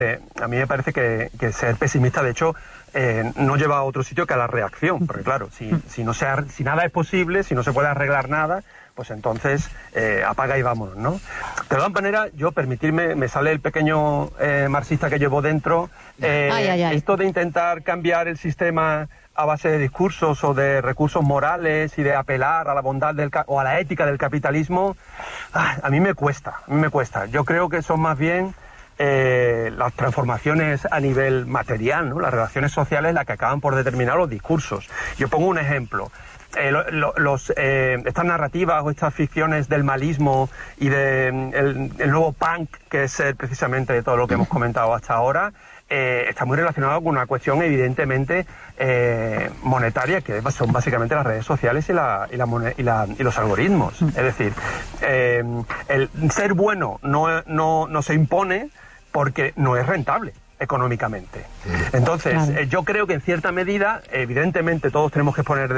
A mí me parece que ser pesimista, de hecho, no lleva a otro sitio que a la reacción, porque claro, si nada es posible, si no se puede arreglar nada, pues entonces apaga y vámonos, ¿no? De todas maneras, me sale el pequeño marxista que llevo dentro, esto de intentar cambiar el sistema a base de discursos o de recursos morales y de apelar a la bondad o a la ética del capitalismo, a mí me cuesta. Yo creo que son más bien las transformaciones a nivel material, ¿no? Las relaciones sociales las que acaban por determinar los discursos. Yo pongo un ejemplo. Estas narrativas o estas ficciones del malismo y el nuevo punk, que es precisamente de todo lo que hemos comentado hasta ahora, está muy relacionado con una cuestión evidentemente monetaria, que son básicamente las redes sociales y los algoritmos. Es decir, el ser bueno no se impone porque no es rentable económicamente. Entonces, claro, yo creo que en cierta medida, evidentemente todos tenemos que poner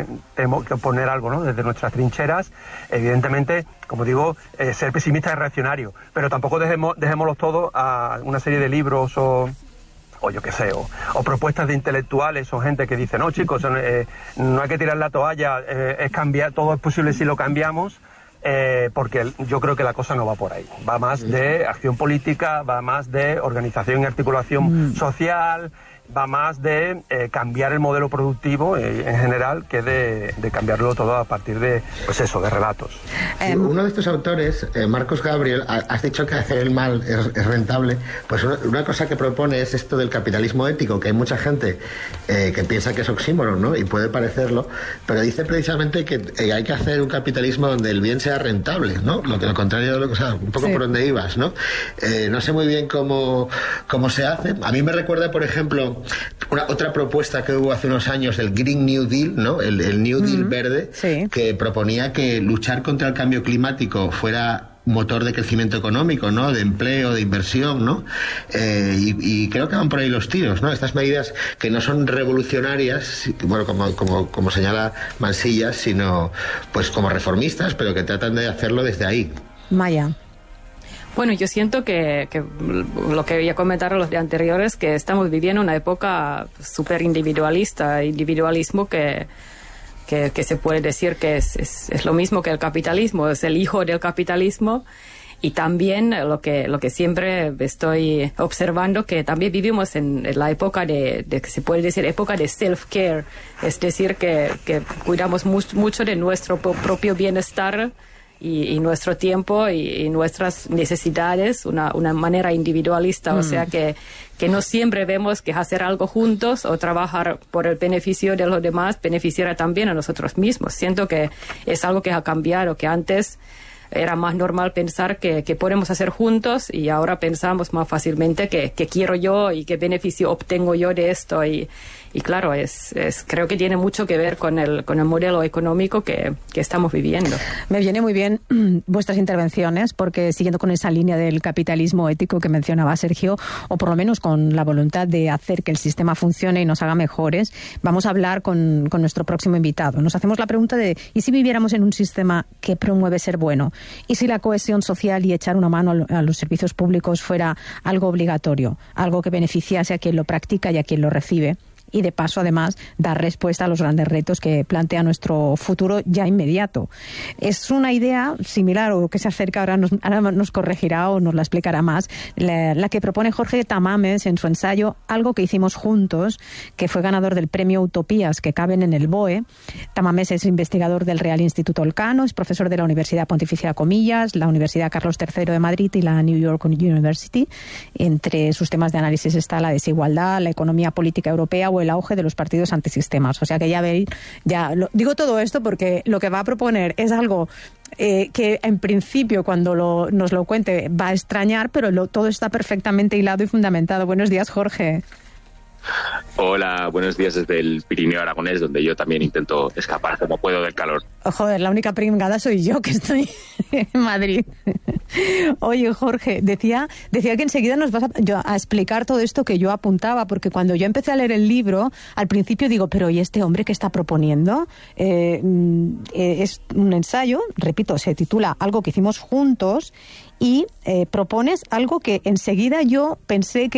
algo, ¿no? Desde nuestras trincheras, evidentemente, como digo, ser pesimista es reaccionario, pero tampoco dejémoslos todos a una serie de libros o yo qué sé, o propuestas de intelectuales o gente que dice, no chicos, no hay que tirar la toalla, es cambiar, todo es posible si lo cambiamos. Porque yo creo que la cosa no va por ahí. Va más de acción política, va más de organización y articulación social, va más de cambiar el modelo productivo en general que de cambiarlo todo a partir de, pues eso, de relatos. Sí, uno de estos autores, Marcos Gabriel, has dicho que hacer el mal es rentable. Pues una cosa que propone es esto del capitalismo ético, que hay mucha gente que piensa que es oxímoron, ¿no? Y puede parecerlo, pero dice precisamente que hay que hacer un capitalismo donde el bien sea rentable, ¿no? Lo contrario de lo que, o sea, un poco por donde ibas, ¿no? No sé muy bien cómo se hace. A mí me recuerda, por ejemplo, otra propuesta que hubo hace unos años, el Green New Deal, ¿no? El New Deal verde, sí, que proponía que luchar contra el cambio climático fuera motor de crecimiento económico, ¿no? De empleo, de inversión, ¿no? Y creo que van por ahí los tiros, ¿no? Estas medidas que no son revolucionarias, bueno, como señala Mansillas, sino pues como reformistas, pero que tratan de hacerlo desde ahí. Maya. Bueno, yo siento que lo que ya comentaron los de anteriores, que estamos viviendo una época súper individualista, individualismo que se puede decir que es lo mismo que el capitalismo, es el hijo del capitalismo. Y también lo que siempre estoy observando, que también vivimos en la época de que se puede decir época de self-care, es decir, que cuidamos mucho de nuestro propio bienestar y nuestro tiempo y nuestras necesidades, una manera individualista, o sea que no siempre vemos que hacer algo juntos o trabajar por el beneficio de los demás beneficiará también a nosotros mismos. Siento que es algo que ha cambiado, que antes era más normal pensar que podemos hacer juntos y ahora pensamos más fácilmente que quiero yo y qué beneficio obtengo yo de esto y claro, creo que tiene mucho que ver con el modelo económico que estamos viviendo. Me viene muy bien vuestras intervenciones, porque siguiendo con esa línea del capitalismo ético que mencionaba Sergio, o por lo menos con la voluntad de hacer que el sistema funcione y nos haga mejores, vamos a hablar con nuestro próximo invitado. Nos hacemos la pregunta de, ¿y si viviéramos en un sistema que promueve ser bueno? ¿Y si la cohesión social y echar una mano a los servicios públicos fuera algo obligatorio, algo que beneficiase a quien lo practica y a quien lo recibe? Y de paso, además, dar respuesta a los grandes retos que plantea nuestro futuro ya inmediato. Es una idea similar o que se acerca, ahora nos corregirá o nos la explicará más, la que propone Jorge Tamames en su ensayo Algo que hicimos juntos, que fue ganador del premio Utopías que caben en el BOE. Tamames es investigador del Real Instituto Elcano, es profesor de la Universidad Pontificia Comillas, la Universidad Carlos III de Madrid y la New York University. Entre sus temas de análisis está la desigualdad, la economía política europea o el auge de los partidos antisistemas. O sea que ya veis, digo todo esto porque lo que va a proponer es algo que en principio cuando nos lo cuente va a extrañar, pero todo está perfectamente hilado y fundamentado. Buenos días, Jorge. Hola, buenos días desde el Pirineo aragonés, donde yo también intento escapar como puedo del calor. Joder, la única pringada soy yo, que estoy en Madrid. Oye, Jorge, decía que enseguida nos vas a explicar todo esto que yo apuntaba, porque cuando yo empecé a leer el libro, al principio digo, pero ¿y este hombre qué está proponiendo? Es un ensayo, repito, se titula Algo que hicimos juntos, y propones algo que enseguida yo pensé que